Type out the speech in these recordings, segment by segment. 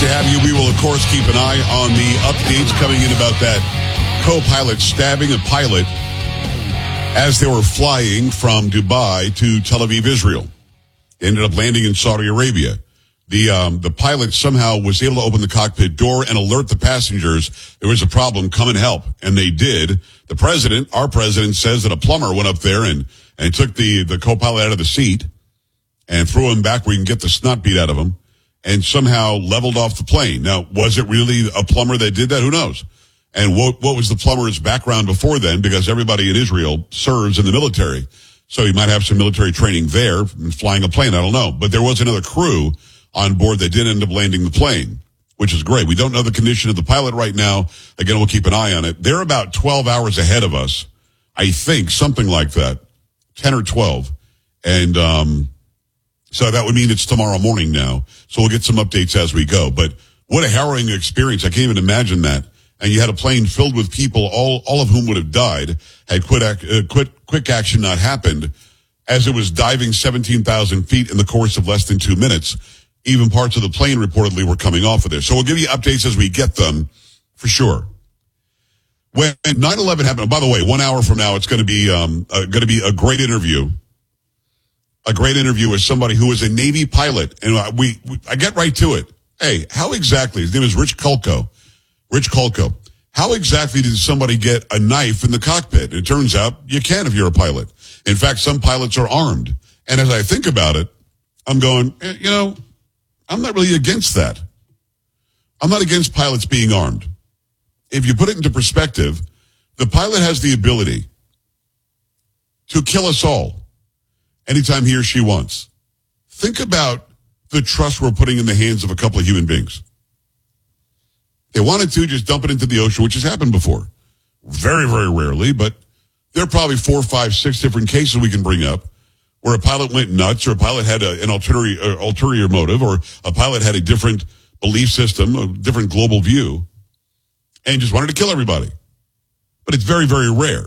to have you. We will, of course, keep an eye on the updates coming in about that co-pilot stabbing a pilot as they were flying from Dubai to Tel Aviv, Israel. They ended up landing in Saudi Arabia. The pilot somehow was able to open the cockpit door and alert the passengers there was a problem, come and help. And they did. The president, our president, says that a plumber went up there and took the co-pilot out of the seat and threw him back where you can get the snot beat out of him and somehow leveled off the plane. Now, was it really a plumber that did that? Who knows? And what was the plumber's background before then? Because everybody in Israel serves in the military. So he might have some military training there, flying a plane. I don't know. But there was another crew on board that did end up landing the plane, which is great. We don't know the condition of the pilot right now. Again, we'll keep an eye on it. They're about 12 hours ahead of us. I think something like that, 10 or 12. And, so that would mean it's tomorrow morning now. So we'll get some updates as we go. But what a harrowing experience. I can't even imagine that. And you had a plane filled with people, all of whom would have died had quick action not happened as it was diving 17,000 feet in the course of less than 2 minutes. Even parts of the plane reportedly were coming off of there. So we'll give you updates as we get them for sure. When 9/11 happened, by the way, 1 hour from now, it's going to be a great interview. A great interview with somebody who was a Navy pilot. And I get right to it. Hey, how exactly, his name is Rich Kulko. Rich Kulko. How exactly did somebody get a knife in the cockpit? It turns out you can if you're a pilot. In fact, some pilots are armed. And as I think about it, I'm going, I'm not really against that. I'm not against pilots being armed. If you put it into perspective, the pilot has the ability to kill us all anytime he or she wants. Think about the trust we're putting in the hands of a couple of human beings. They wanted to just dump it into the ocean, which has happened before. Very, very rarely, but there are probably 4, 5, 6 different cases we can bring up where a pilot went nuts or a pilot had an ulterior motive or a pilot had a different belief system, a different global view, and just wanted to kill everybody. But it's very, very rare.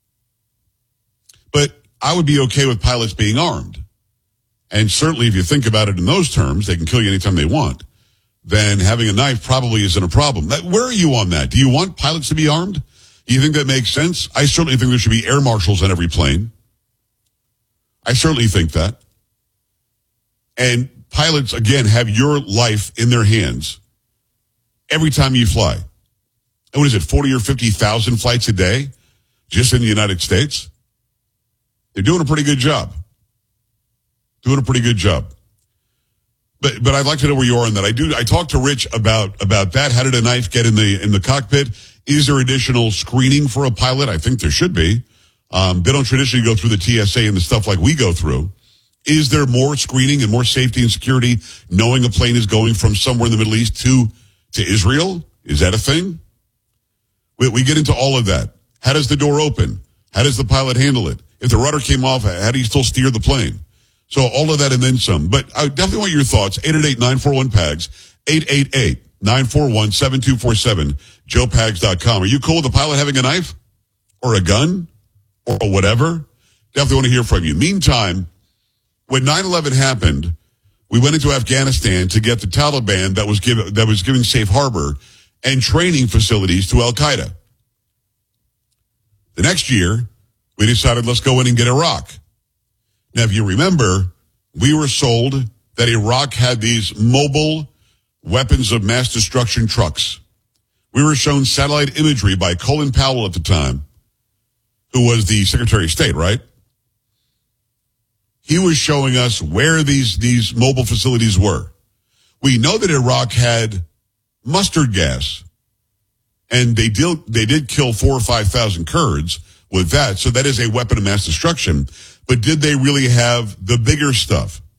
But I would be okay with pilots being armed. And certainly if you think about it in those terms, they can kill you anytime they want. Then having a knife probably isn't a problem. Where are you on that? Do you want pilots to be armed? Do you think that makes sense? I certainly think there should be air marshals on every plane. I certainly think that. And pilots, again, have your life in their hands every time you fly. And what is it, 40 or 50,000 flights a day just in the United States? They're doing a pretty good job. But I'd like to know where you are on that. I talked to Rich about that. How did a knife get in the cockpit? Is there additional screening for a pilot? I think there should be. They don't traditionally go through the TSA and the stuff like we go through. Is there more screening and more safety and security knowing a plane is going from somewhere in the Middle East to Israel? Is that a thing? We get into all of that. How does the door open? How does the pilot handle it? If the rudder came off, how do you still steer the plane? So all of that and then some. But I definitely want your thoughts. 888-941-PAGS, 888-941-7247, joepags.com. Are you cool with the pilot having a knife or a gun or whatever? Definitely want to hear from you. Meantime, when 9/11 happened, we went into Afghanistan to get the Taliban that was giving safe harbor and training facilities to Al-Qaeda. The next year, we decided let's go in and get Iraq. Now, if you remember, we were sold that Iraq had these mobile weapons of mass destruction trucks. We were shown satellite imagery by Colin Powell at the time, who was the Secretary of State, right? He was showing us where these mobile facilities were. We know that Iraq had mustard gas, and they did kill 4,000 or 5,000 Kurds with that, so that is a weapon of mass destruction. But did they really have the bigger stuff?